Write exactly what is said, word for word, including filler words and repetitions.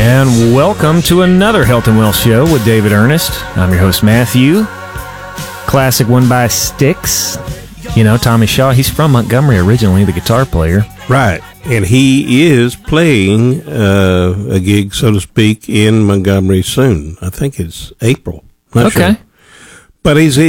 And welcome to another Health and Wealth Show with David Ernest. I'm your host, Matthew. Classic one by Styx. You know, Tommy Shaw, he's from Montgomery originally, the guitar player. Right. And he is playing uh, a gig, so to speak, in Montgomery soon. I think it's April. Not okay. Sure. But he's